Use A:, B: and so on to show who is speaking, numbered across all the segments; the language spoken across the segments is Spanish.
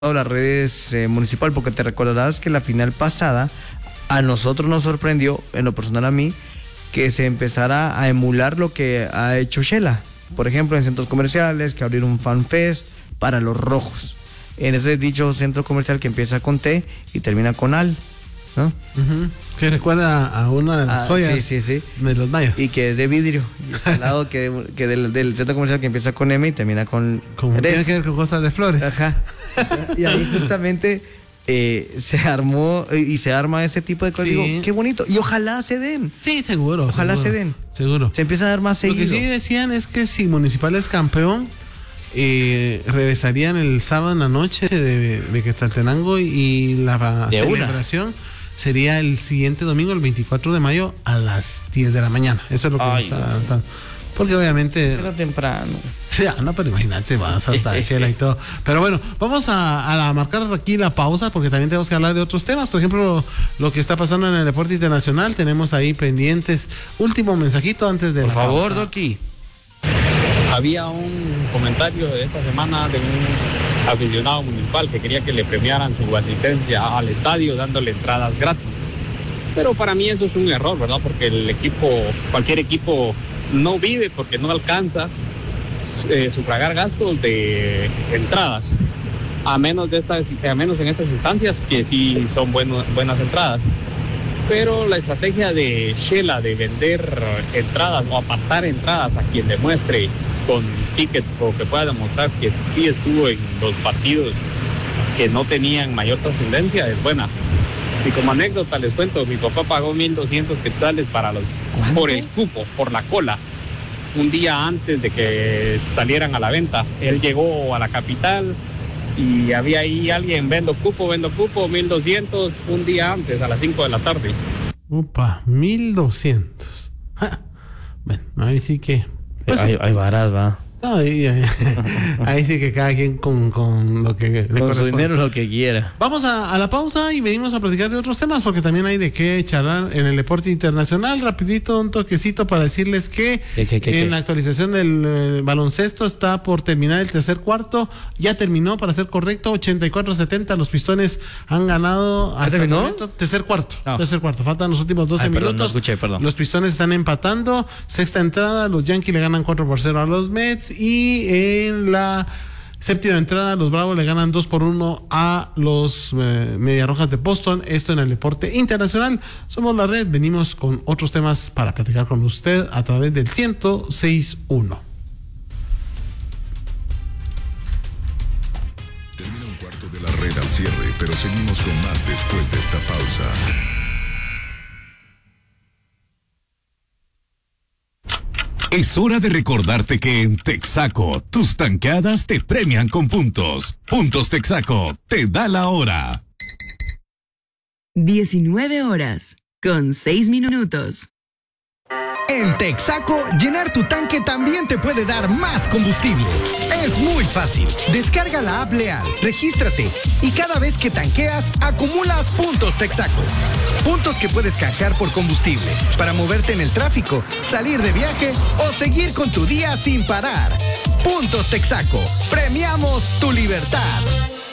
A: las redes municipal, porque te recordarás que la final pasada a nosotros nos sorprendió, en lo personal a mí, que se empezara a emular lo que ha hecho Shela. Por ejemplo, en centros comerciales, que abrir un fan fest para los rojos. En ese dicho centro comercial que empieza con T y termina con AL, ¿no?
B: Uh-huh. Que recuerda a una de las joyas
A: sí.
B: de los mayas.
A: Y que es de vidrio. Y está al lado que del centro comercial que empieza con M y termina con
B: como
A: Res.
B: tiene que ver con cosas de flores.
A: Ajá. Y ahí justamente se armó y se arma ese tipo de cosas.
B: Sí.
A: Digo, qué bonito. Y ojalá se den.
B: Sí, seguro.
A: Ojalá
B: seguro,
A: se den.
B: Seguro.
A: Se empieza a dar más seguido.
B: Lo que sí decían es que si Municipal es campeón, regresarían el sábado en la noche de Quetzaltenango y la celebración sería el siguiente domingo, el 24 de mayo, a las 10 de la mañana. Eso es lo que está adelantando. Porque obviamente...
A: Pero temprano.
B: Sí, no, pero imagínate, vas hasta Shela y todo. Pero bueno, vamos a marcar aquí la pausa porque también tenemos que hablar de otros temas. Por ejemplo, lo que está pasando en el deporte internacional. Tenemos ahí pendientes. Último mensajito antes de
A: Por
B: la
A: favor,
B: pausa.
A: Doki.
C: Había un comentario de esta semana de un aficionado municipal que quería que le premiaran su asistencia al estadio dándole entradas gratis. Pero para mí eso es un error, ¿verdad? Porque cualquier equipo no vive porque no alcanza sufragar gastos de entradas, a menos en estas instancias que sí son buenas entradas. Pero la estrategia de Shela de vender entradas o apartar entradas a quien demuestre con ticket o que pueda demostrar que sí estuvo en los partidos que no tenían mayor trascendencia es buena. Y como anécdota les cuento, mi papá pagó 1,200 quetzales por el cupo, por la cola, un día antes de que salieran a la venta. Él llegó a la capital y había ahí alguien, vendo cupo, 1,200 un día antes, a las 5 de la tarde.
B: Upa, 1,200. Bueno, ahí sí que...
A: Pues, hay varas, va.
B: No, ahí sí que cada quien con lo que le
A: con su dinero lo que quiera.
B: Vamos a la pausa y venimos a platicar de otros temas porque también hay de qué charlar en el deporte internacional. Rapidito un toquecito para decirles que en la actualización del baloncesto está por terminar el tercer cuarto. Ya terminó, para ser correcto, 84-70. Los Pistones han ganado.
A: ¿Ya terminó?
B: Tercer cuarto.
A: No.
B: Tercer cuarto. Faltan los últimos 12 minutos.
A: No escuché, perdón.
B: Los Pistones están empatando. Sexta entrada, los Yankees le ganan 4-0 a los Mets. Y en la séptima entrada, los Bravos le ganan 2-1 a los Mediarrojas de Boston. Esto en el deporte internacional. Somos la red. Venimos con otros temas para platicar con usted a través del 106.1.
D: Termina un cuarto de la red al cierre, pero seguimos con más después de esta pausa. Es hora de recordarte que en Texaco tus tanqueadas te premian con puntos. Puntos Texaco te da la hora.
E: 19:06.
F: En Texaco, llenar tu tanque también te puede dar más combustible. Es muy fácil. Descarga la app Leal, regístrate y cada vez que tanqueas, acumulas puntos Texaco. Puntos que puedes canjear por combustible, para moverte en el tráfico, salir de viaje o seguir con tu día sin parar. Puntos Texaco. Premiamos tu libertad.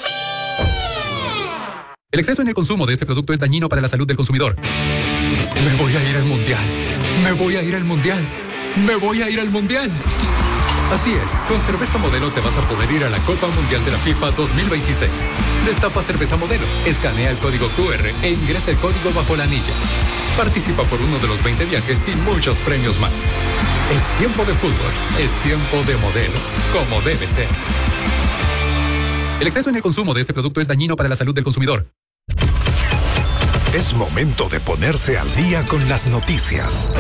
G: El exceso en el consumo de este producto es dañino para la salud del consumidor. Me voy a ir al mundial. Me voy a ir al mundial. Me voy a ir al mundial. Así es, con Cerveza Modelo te vas a poder ir a la Copa Mundial de la FIFA 2026. Destapa Cerveza Modelo, escanea el código QR e ingresa el código bajo la anilla. Participa por uno de los 20 viajes y muchos premios más. Es tiempo de fútbol, es tiempo de Modelo, como debe ser. El exceso en el consumo de este producto es dañino para la salud del consumidor.
D: Es momento de ponerse al día con las noticias.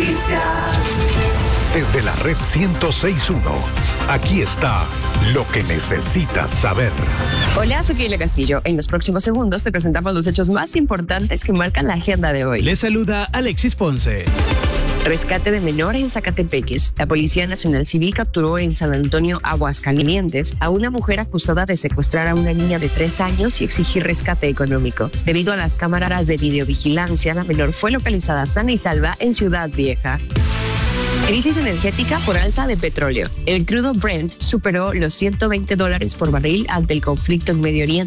D: Desde la red 106.1, aquí está lo que necesitas saber.
H: Hola, soy Keila Castillo. En los próximos segundos te presentamos los hechos más importantes que marcan la agenda de hoy.
F: Le saluda Alexis Ponce.
H: Rescate de menor en Zacatepeques. La Policía Nacional Civil capturó en San Antonio, Aguascalientes, a una mujer acusada de secuestrar a una niña de 3 años y exigir rescate económico. Debido a las cámaras de videovigilancia, la menor fue localizada sana y salva en Ciudad Vieja. Crisis energética por alza de petróleo. El crudo Brent superó los $120 por barril ante el conflicto en Medio Oriente.